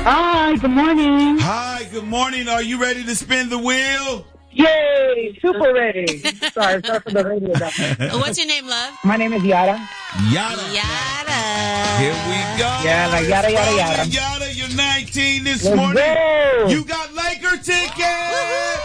Hi, good morning. Hi, good morning. Are you ready to spin the wheel? Yay, super ready. sorry for the radio. What's your name, love? My name is Yada. Yada. Here we go. Yada. Yada, you're 19 this Let's morning. go. You got Laker tickets.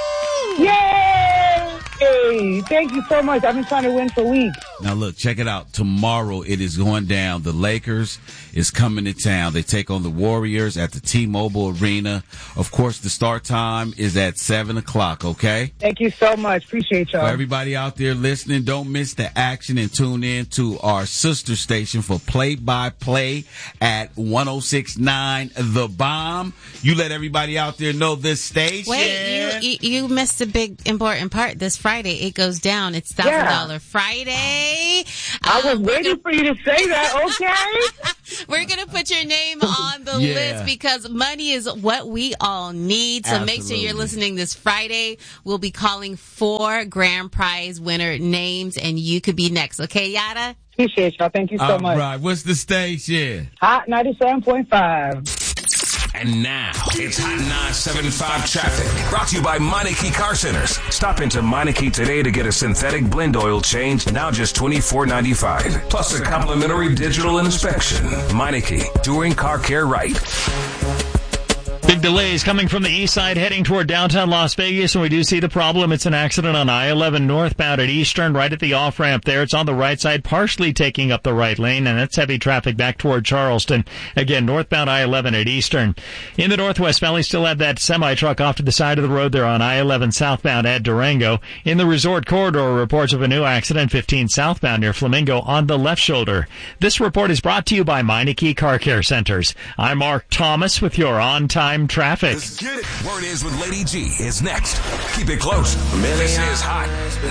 Yay! Thank you so much. I've been trying to win for weeks. Now, look, check it out. Tomorrow it is going down. The Lakers is coming to town. They take on the Warriors at the T-Mobile Arena. Of course, the start time is at 7 o'clock, okay? Thank you so much. Appreciate y'all. For everybody out there listening, don't miss the action and tune in to our sister station for play-by-play at 106.9 The Bomb. You let everybody out there know this station. Wait, you missed a big important part. This Friday it goes down. It's $1,000 Friday. I was waiting for you to say that, okay? We're going to put your name on the list because money is what we all need. So make sure you're listening this Friday. We'll be calling 4 grand prize winner names, and you could be next. Okay, Yada? Appreciate y'all. Thank you so much. All right. What's the station? Hot 97.5. And now, it's Hot 975 traffic. Brought to you by Meineke Car Centers. Stop into Meineke today to get a synthetic blend oil change, now just $24.95. Plus a complimentary digital inspection. Meineke, doing car care right. Big delays coming from the east side heading toward downtown Las Vegas, and we do see the problem. It's an accident on I-11 northbound at Eastern, right at the off-ramp there. It's on the right side, partially taking up the right lane, and that's heavy traffic back toward Charleston. Again, northbound I-11 at Eastern. In the Northwest Valley, still have that semi-truck off to the side of the road there on I-11 southbound at Durango. In the resort corridor, reports of a new accident, 15 southbound near Flamingo on the left shoulder. This report is brought to you by Meineke Car Care Centers. I'm Mark Thomas with your on-time traffic. Let's get it. Word is with Lady G is next. Keep it close. This is Hot